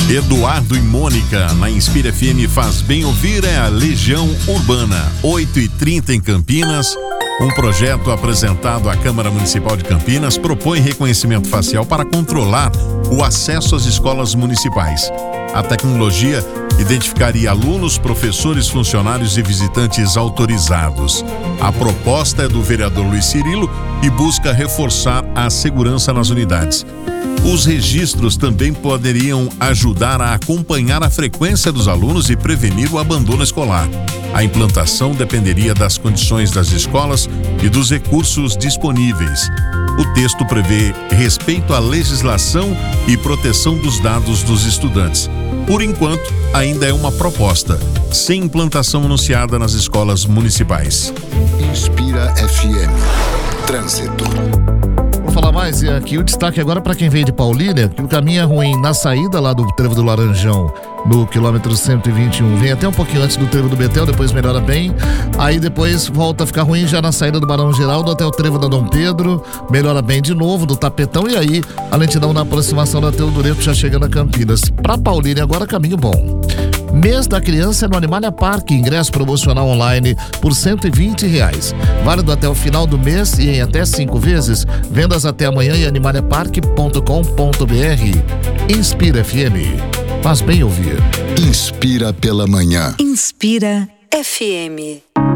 Eduardo e Mônica, na Inspira FM faz bem ouvir, é a Legião Urbana, 8h30 em Campinas. Um projeto apresentado à Câmara Municipal de Campinas propõe reconhecimento facial para controlar o acesso às escolas municipais. A tecnologia identificaria alunos, professores, funcionários e visitantes autorizados. A proposta é do vereador Luiz Cirilo e busca reforçar a segurança nas unidades. Os registros também poderiam ajudar a acompanhar a frequência dos alunos e prevenir o abandono escolar. A implantação dependeria das condições das escolas e dos recursos disponíveis. O texto prevê respeito à legislação e proteção dos dados dos estudantes. Por enquanto, ainda é uma proposta, sem implantação anunciada nas escolas municipais. Inspira FM. Trânsito. Vou falar mais, e aqui o destaque agora para quem veio de Paulínia, que o caminho é ruim na saída lá do Trevo do Laranjão, no quilômetro 121. Vem até um pouquinho antes do Trevo do Betel, depois melhora bem. Aí depois volta a ficar ruim já na saída do Barão Geraldo até o Trevo da Dom Pedro, melhora bem de novo, do Tapetão, e aí a lentidão na aproximação da Teodoreto já chega na Campinas. Para Paulínia agora caminho bom. Mês da criança no Animalia Parque, ingresso promocional online por R$120. Válido até o final do mês e em até 5 vezes. Vendas até amanhã em animaliaparque.com.br. Inspira FM. Faz bem ouvir. Inspira pela manhã. Inspira FM.